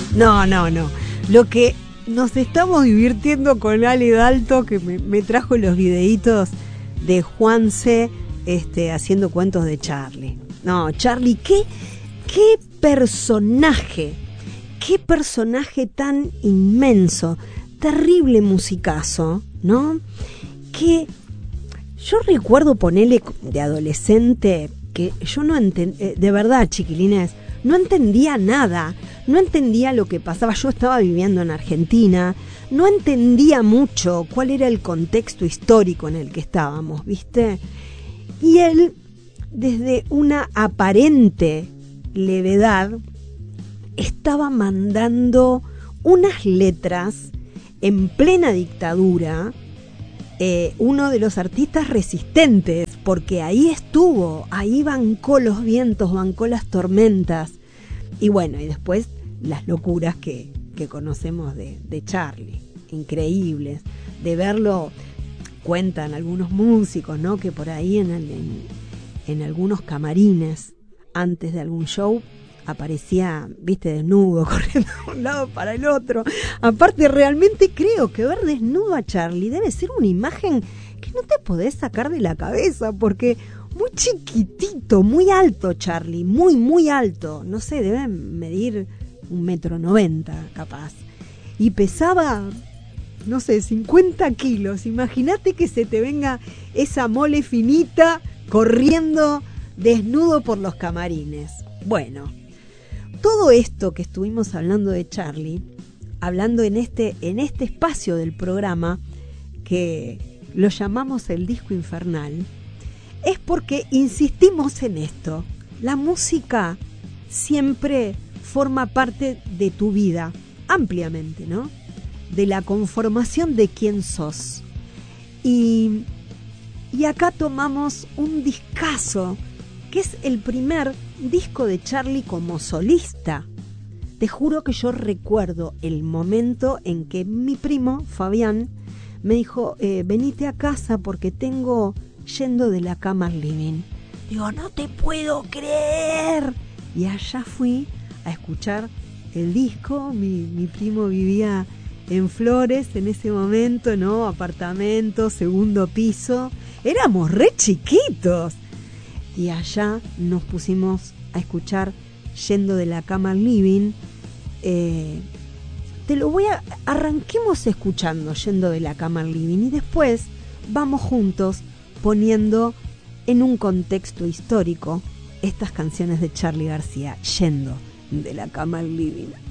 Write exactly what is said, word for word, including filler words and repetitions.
No, no, no. Lo que nos estamos divirtiendo con Ale Dalto, que me, me trajo los videitos de Juanse este, haciendo cuentos de Charlie. No, Charlie, qué, qué personaje, qué personaje tan inmenso, terrible musicazo, ¿no? Que yo recuerdo ponerle de adolescente que yo no entendía, de verdad, chiquilines, no entendía nada, no entendía lo que pasaba. Yo estaba viviendo en Argentina, no entendía mucho cuál era el contexto histórico en el que estábamos, ¿viste? Y él, desde una aparente levedad, estaba mandando unas letras en plena dictadura, eh, uno de los artistas resistentes, porque ahí estuvo, ahí bancó los vientos, bancó las tormentas, y bueno, y después las locuras que, que conocemos de, de Charlie, increíbles, de verlo. Cuentan algunos músicos, ¿no?, que por ahí en, en, en algunos camarines, antes de algún show, aparecía, viste, desnudo, corriendo de un lado para el otro. Aparte, realmente creo que ver desnudo a Charlie debe ser una imagen que no te podés sacar de la cabeza, porque muy chiquitito, muy alto Charlie, muy, muy alto. No sé, debe medir un metro noventa, capaz. Y pesaba, no sé, cincuenta kilos. Imagínate que se te venga esa mole finita corriendo desnudo por los camarines. Bueno, todo esto que estuvimos hablando de Charlie, hablando en este, en este espacio del programa, que lo llamamos el disco infernal, es porque insistimos en esto. La música siempre forma parte de tu vida, ampliamente, ¿no?, de la conformación de quién sos. Y, y acá tomamos un discazo, que es el primer disco de Charlie como solista. Te juro que yo recuerdo el momento en que mi primo, Fabián, me dijo, eh, venite a casa porque tengo Yendo de la cama al living. Digo, no te puedo creer. Y allá fui a escuchar el disco. Mi, mi primo vivía en Flores en ese momento, ¿no? Apartamento, segundo piso. Éramos re chiquitos. Y allá nos pusimos a escuchar Yendo de la cama al living. Eh, te lo voy a... Arranquemos escuchando Yendo de la cama al living y después vamos juntos poniendo en un contexto histórico estas canciones de Charly García, Yendo de la cama al living.